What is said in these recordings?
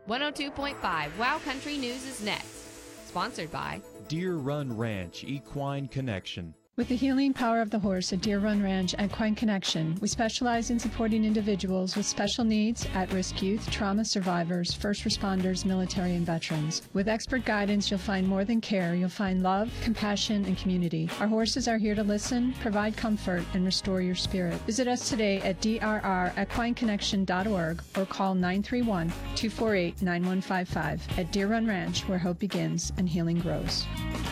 102.5 Wow Country News is next. Sponsored by Deer Run Ranch Equine Connection. With the healing power of the horse at Deer Run Ranch Equine Connection, we specialize in supporting individuals with special needs, at-risk youth, trauma survivors, first responders, military, and veterans. With expert guidance, you'll find more than care. You'll find love, compassion, and community. Our horses are here to listen, provide comfort, and restore your spirit. Visit us today at drrequineconnection.org or call 931-248-9155 at Deer Run Ranch, where hope begins and healing grows.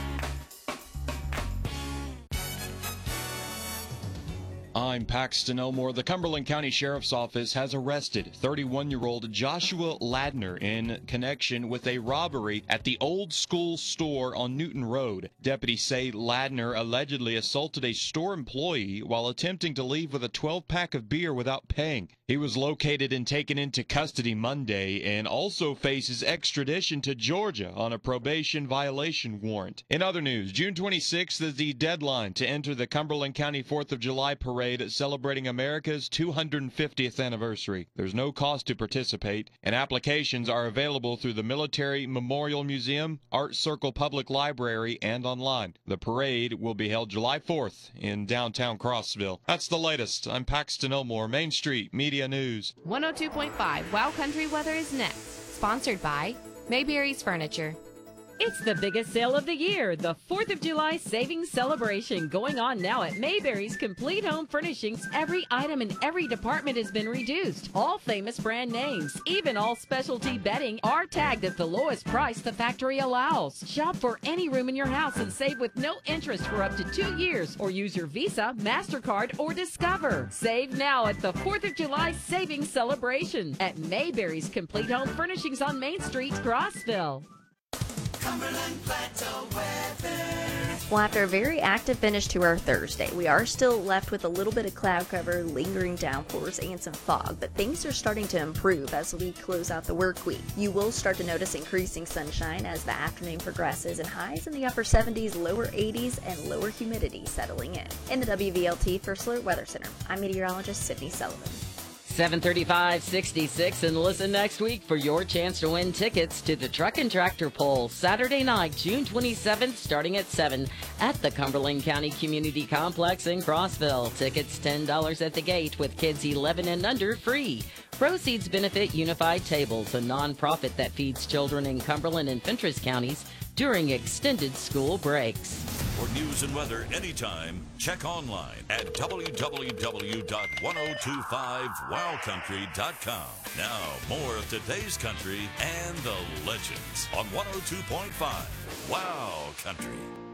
I'm Paxton Elmore. The Cumberland County Sheriff's Office has arrested 31-year-old Joshua Ladner in connection with a robbery at the Old School store on Newton Road. Deputies say Ladner allegedly assaulted a store employee while attempting to leave with a 12-pack of beer without paying. He was located and taken into custody Monday and also faces extradition to Georgia on a probation violation warrant. In other news, June 26th is the deadline to enter the Cumberland County 4th of July parade celebrating America's 250th anniversary. There's no cost to participate, and applications are available through the Military Memorial Museum, Art Circle Public Library, and online. The parade will be held July 4th in downtown Crossville. That's the latest. I'm Paxton Elmore, Main Street Media News. 102.5 Wow Country Weather is next. Sponsored by Mayberry's Furniture. It's the biggest sale of the year, the 4th of July Savings Celebration, going on now at Mayberry's Complete Home Furnishings. Every item in every department has been reduced. All famous brand names, even all specialty bedding, are tagged at the lowest price the factory allows. Shop for any room in your house and save with no interest for up to 2 years, or use your Visa, MasterCard, or Discover. Save now at the 4th of July Savings Celebration at Mayberry's Complete Home Furnishings on Main Street, Crossville. Cumberland Plateau weather. Well, after a very active finish to our Thursday, we are still left with a little bit of cloud cover, lingering downpours, and some fog, but things are starting to improve as we close out the work week. You will start to notice increasing sunshine as the afternoon progresses, and highs in the upper 70s, lower 80s, and lower humidity settling in. In the WVLT First Alert Weather Center, I'm meteorologist Sydney Sullivan. 7:35:66, and listen next week for your chance to win tickets to the Truck and Tractor Pull Saturday night, June 27th, starting at 7 at the Cumberland County Community Complex in Crossville. Tickets $10 at the gate, with kids 11 and under free. Proceeds benefit Unified Tables, a nonprofit that feeds children in Cumberland and Fentress counties during extended school breaks. For news and weather anytime, check online at www.1025wowcountry.com. Now, more of today's country and the legends on 102.5 Wow Country.